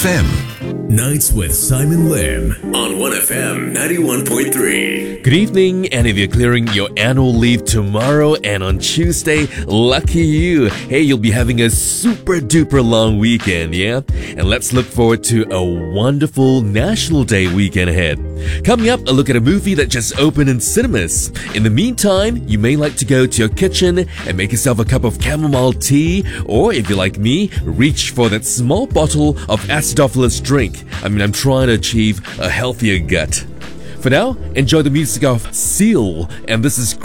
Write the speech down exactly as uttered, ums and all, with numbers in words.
M. Nights with Simon Lim on one F M ninety-one point three. Good evening, and if you're clearing your annual leave tomorrow and on Tuesday, lucky you. Hey, you'll be having a super duper long weekend, yeah? And let's look forward to a wonderful National Day weekend ahead. Coming up, a look at a movie that just opened in cinemas. In the meantime, you may like to go to your kitchen and make yourself a cup of chamomile tea, or if you're like me, reach for that small bottle of acidophilus drink. I mean, I'm trying to achieve a healthier gut. For now, enjoy the music of Seal, and this is